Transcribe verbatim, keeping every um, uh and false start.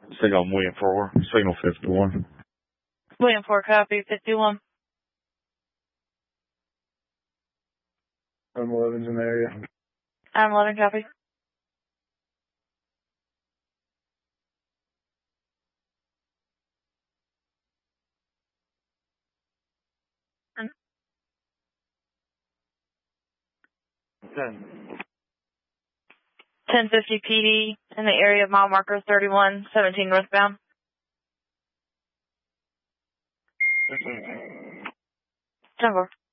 Signal William four, signal fifty-one. William four, copy, fifty-one. I'm eleven's in the area. I'm eleven, copy. ten. ten fifty P D in the area of mile marker thirty-one seventeen northbound. ten four.